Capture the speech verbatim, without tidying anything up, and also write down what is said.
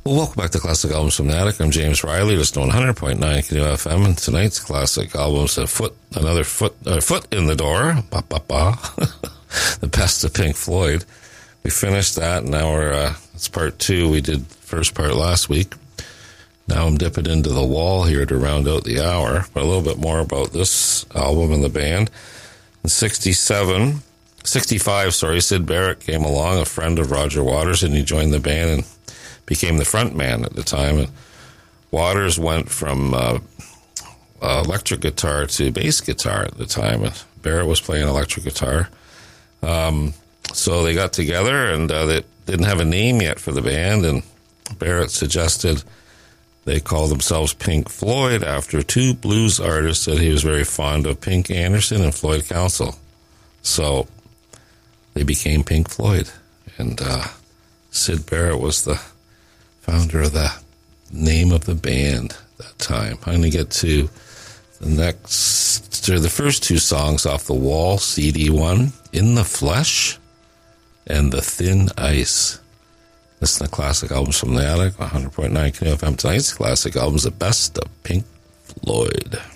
Well, welcome back to Classic Albums from the Attic. I'm James Riley, just on one hundred point nine K N O F M, and tonight's Classic Albums, a foot, another foot, a foot in the door, ba, ba, ba. The best of Pink Floyd. We finished that, and now we're, uh, it's part two. We did first part last week. Now I'm dipping into The Wall here to round out the hour, but a little bit more about this album and the band. In sixty-seven, sixty-five, sorry, Syd Barrett came along, a friend of Roger Waters, and he joined the band and became the front man at the time. And Waters went from uh, uh, electric guitar to bass guitar at the time, and Barrett was playing electric guitar. Um, so they got together, and uh, they didn't have a name yet for the band, and Barrett suggested they call themselves Pink Floyd after two blues artists that he was very fond of, Pink Anderson and Floyd Council. So they became Pink Floyd, and uh, Syd Barrett was the founder of the name of the band at that time. I'm going to get to the next, to the first two songs off The Wall, C D one, In the Flesh and The Thin Ice. Listen to Classic Albums from the Attic, one hundred point nine K N O F M. Tonight's Classic Albums, the best of Pink Floyd.